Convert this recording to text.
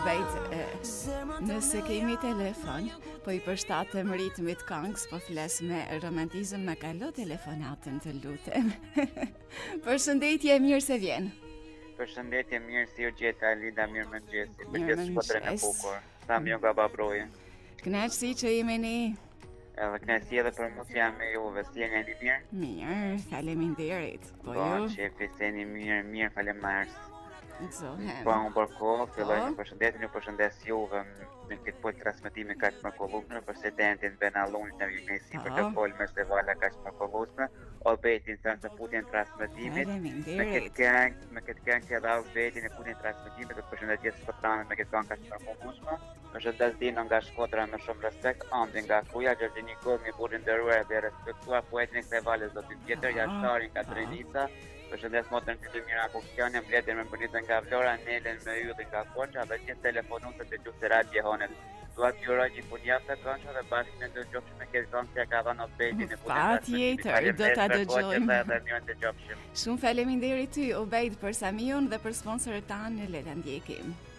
Nëse kemi telefon, po I përshtatem ritmit këngës, po flas me romantizëm, më kalo telefonatën të lutem. Përshëndetje, mirë se vjen. Përshëndetje, mirë si u gjeta Alida, mirë mëngjesi. Mirëmëngjes. Shpotren e bukur. Sa më nga babroje. Kënaqësi që jemi ne. Edhe kënaqësi edhe për mua që jam me juve. Si jeni mirë? Mirë, faleminderit. Po Po, ju? shefi, se jeni mirë, faleminderit. Zohem. Po, unë për kohë, filloj në përshëndetin, ju përshëndes juve në këtë pol transmetimi kaq mrekullueshëm në presidentin Benallunit në Vjënesi për të folur me Sevala kaq mrekullueshme, Obetin thënë se futjen transmetimit. Me këtë këngë që dha Obetin e futjen transmetimit, të përshëndetje shkotranët me këtë këngë kaq mrekullueshme. Përshëndes Dino nga Shkodra me shumë respekt, Andi nga Kuja, Gjergjini Gomi, burri nderuar dhe respektuar, poetin e kësaj vale zoti tjetër, jashtari nga Drenica. Përshëndes motrën të Mira Kuksiani, mbledhjen me Britën nga Vlora, Nelen me Ylli nga Korça dhe gjithë telefonusët e Gjuhës Radio Honet. Dua t'ju uroj një punjavë të këndshme dhe bashkë ne do të dëgjojmë me këtë këngë që ka dhënë Obetin e Patjetër, do ta dëgjojmë. Shumë Shumë faleminderit ty Obed për Samion dhe për sponsorët tanë, le ta ndjekim.